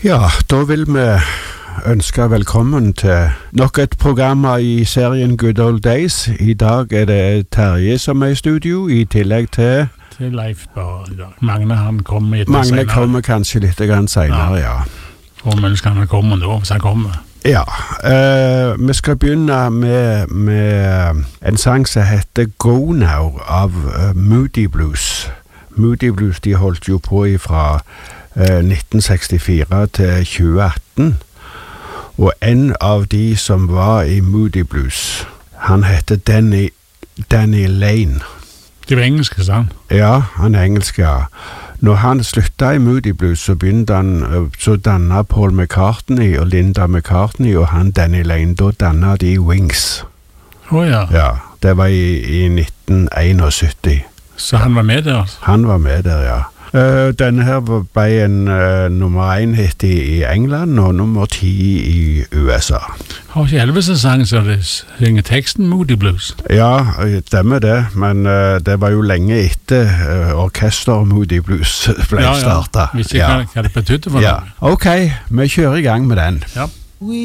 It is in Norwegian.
Ja, da vil vi ønske velkommen til nok et program i serien Good Old Days. I dag det Terje som i studio, i tillegg til Leif bare i dag. Magne han kommer litt Magne senere. kommer kanskje litt senere, ja. Og men skal han komme da, hvis han kommer. Ja, vi skal begynne med en sang som heter Go Now av Moody Blues. Moody Blues, de holdt jo på fra 1964 til 2018. Og en av de som var i Moody Blues, han heter Danny Lane. Det var engelsk, sant? Ja, han engelsk, ja. Når han sluttet i Moody Blues, så begynte han, så dannet Paul McCartney og Linda McCartney og han Danny Lane, da dannet de Wings. Ja. Ja, det var i 1971. Så han var med der, altså? Han var med der, ja. Denne her ble en nummer 1 hit i England og nummer 10 i USA. Har ikke Elvis' sang, så det synger teksten Moody Blues? Ja, stemmer det, men det var jo lenge etter orkester Moody Blues ble startet. Hvis ikke hva det betydde for noe. Ok, vi kjører i gang med den. Ja.